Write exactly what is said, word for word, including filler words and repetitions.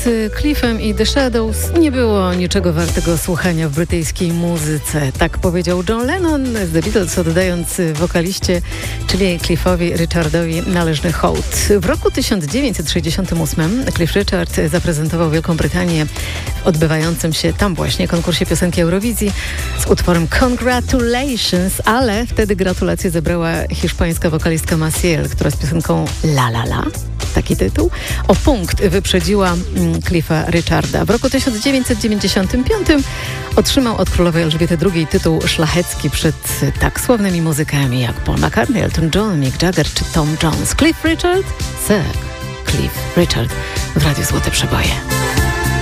z Cliffem i The Shadows nie było niczego wartego słuchania w brytyjskiej muzyce. Tak powiedział John Lennon z The Beatles, oddając wokaliście, czyli Cliffowi Richardowi należny hołd. W roku tysiąc dziewięćset sześćdziesiątym ósmym Cliff Richard zaprezentował Wielką Brytanię w odbywającym się tam właśnie konkursie piosenki Eurowizji z utworem Congratulations, ale wtedy gratulacje zebrała hiszpańska wokalistka Maciel, która z piosenką La La La, taki tytuł, o punkt wyprzedziła Cliffa Richarda. W roku tysiąc dziewięćset dziewięćdziesiątym piątym otrzymał od królowej Elżbiety drugiej tytuł szlachecki przed tak sławnymi muzykami jak Paul McCartney, Elton John, Mick Jagger czy Tom Jones. Cliff Richard? Sir Cliff Richard w Radiu Złote Przeboje.